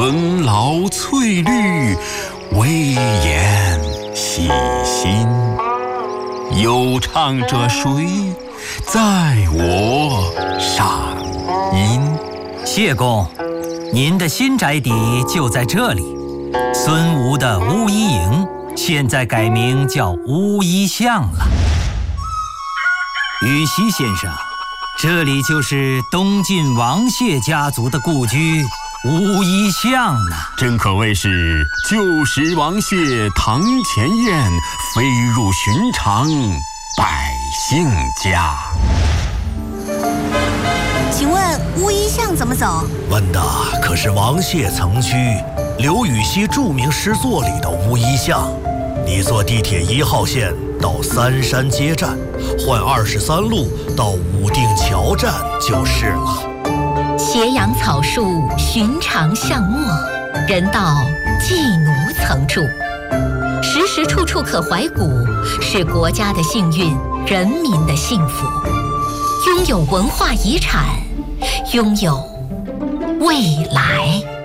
层劳翠绿，微言细心。有唱者谁？在我上音。 谢公，您的新宅邸就在这里。孙吴的巫医营现在改名叫巫医巷了。羽西先生，这里就是东晋王谢家族的故居巫医巷呢。 真可谓是旧时王谢堂前燕，飞入寻常百姓家。 请问巫医巷怎么走？ 问的可是王谢曾居刘禹锡著名诗作里的巫医巷。你坐地铁1号线到三山街站，换23路到武定桥站就是了。 斜阳草树，寻常巷陌，人道妓奴曾住，时时处处可怀古，是国家的幸运，人民的幸福。拥有文化遗产，拥有未来。